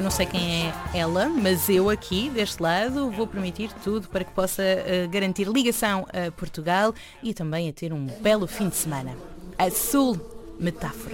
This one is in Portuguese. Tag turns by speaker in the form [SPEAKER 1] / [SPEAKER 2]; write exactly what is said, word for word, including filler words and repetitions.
[SPEAKER 1] não sei quem é ela, mas eu aqui, deste lado, vou permitir tudo para que possa uh, garantir ligação a Portugal e também a ter um belo fim de semana. A Sul Metáfora.